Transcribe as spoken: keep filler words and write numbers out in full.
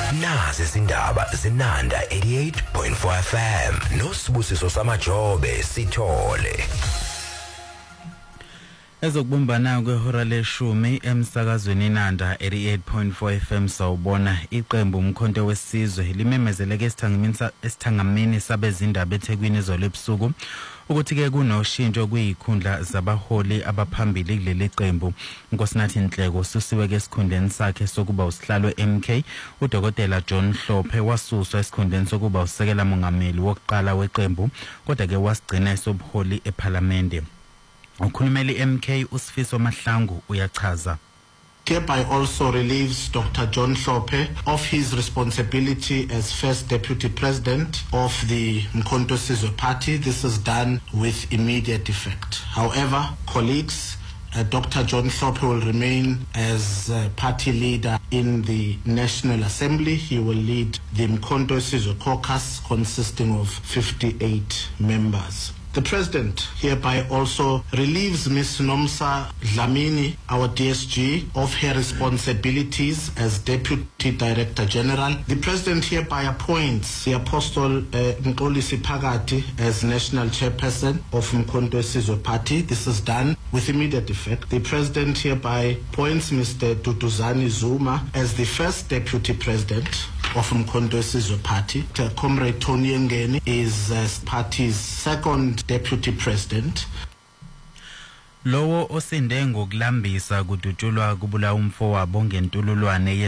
Nazi izindaba zinanda eighty-eight point four F M noSibusiso Samajobe sithole. Ezokubumbana kwehora leshumi emsakazweni Nanda eighty-eight point four F M sawubona iqembu umkhonto wesizwe limemezeleke esithangamini esithangamini sabezindaba eThekwini izolo ebusuku ukuthi ke kunoshintsho kuyikhundla zabaholi abaphambili kuleli qembu. Nkosinathi Nhleko susiwe ke esikhundleni sakhe sokuba usihlalo M K. uDokotela John Hlophe wasuswa esikhundleni sokuba usekela mongameli wokuqala weqembu kodwa ke wasigcina esobuholi eParliament. Ukhulumeli M K uSifiso Mahlangu uyachaza. Hereby also relieves Doctor John Hlophe of his responsibility as first deputy president of the Mkhonto Sizwe Party. This is done with immediate effect. However, colleagues, uh, Doctor John Hlophe will remain as uh, party leader in the National Assembly. He will lead the Mkhonto Sizwe caucus consisting of fifty-eight members. The President hereby also relieves Miz Nomsa Dlamini, our D S G, of her responsibilities as Deputy Director General. The President hereby appoints the Apostle uh, Mxolisi Phakathi as National Chairperson of Mkhonto Sizwe Party. This is done with immediate effect. The President hereby appoints Mister Duduzane Zuma as the first Deputy President of Mkhonto Sizwe Party. Comrade Tony Ngeni is uh, party's second Deputy President. Lowo osinde ngokulambisa kudutshulwa kubula umfo wabo ngentululwane